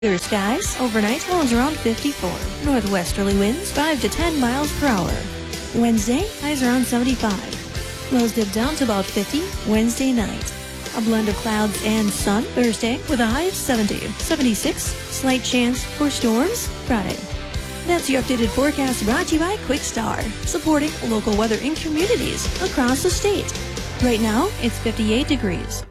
Clear skies, overnight lows around 54. Northwesterly winds 5 to 10 miles per hour. Wednesday, highs around 75. Lows dip down to about 50 Wednesday night. A blend of clouds and sun Thursday with a high of 70. 76, slight chance for storms Friday. That's your updated forecast brought to you by Quick Star, supporting local weather in communities across the state. Right now, it's 58 degrees.